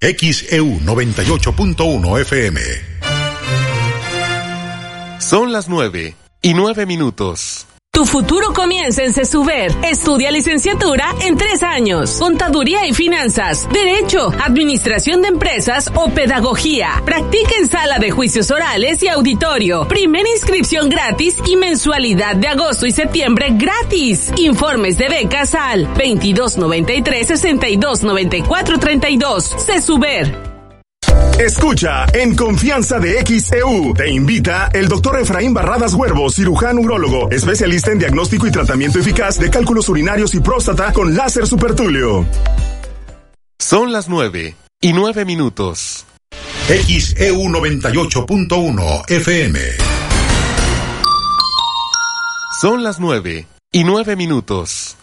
XEU 98.1 FM. Son las 9:09. Tu futuro comienza en CESUBER. Estudia licenciatura en 3 años. Contaduría y finanzas, Derecho, Administración de Empresas o Pedagogía. Practica en sala de juicios orales y auditorio. Primera inscripción gratis y mensualidad de agosto y septiembre gratis. Informes de becas al 2293-629432. CESUBER. Escucha En Confianza de XEU. Te invita el doctor Efraín Barradas Huervo, cirujano urólogo, especialista en diagnóstico y tratamiento eficaz de cálculos urinarios y próstata con láser supertúleo. Son las 9:09. XEU 98.1 FM. Son las 9:09.